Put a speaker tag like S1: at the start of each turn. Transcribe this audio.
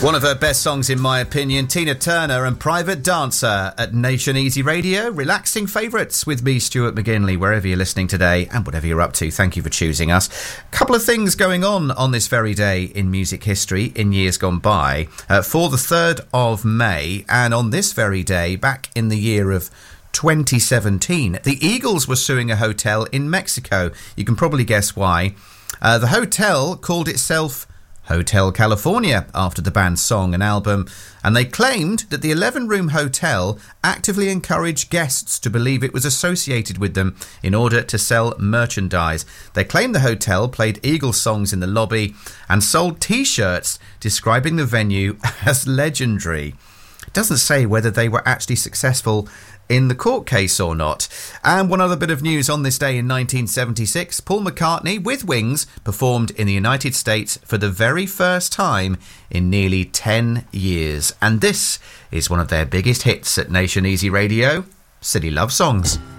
S1: One of her best songs, in my opinion, Tina Turner and Private Dancer at Nation Easy Radio. Relaxing favourites with me, Stuart McGinley, wherever you're listening today and whatever you're up to. Thank you for choosing us. A couple of things going on this very day in music history in years gone by. For the 3rd of May, and on this very day, back in the year of 2017, the Eagles were suing a hotel in Mexico. You can probably guess why. The hotel called itself Hotel California after the band's song and album, and they claimed that the 11-room hotel actively encouraged guests to believe it was associated with them in order to sell merchandise. They claimed the hotel played Eagles songs in the lobby and sold T-shirts describing the venue as legendary. It doesn't say whether they were actually successful in the court case or not. And one other bit of news: on this day in 1976, Paul McCartney with Wings performed in the United States for the very first time in nearly 10 years. And this is one of their biggest hits at Nation Easy Radio, Silly Love Songs.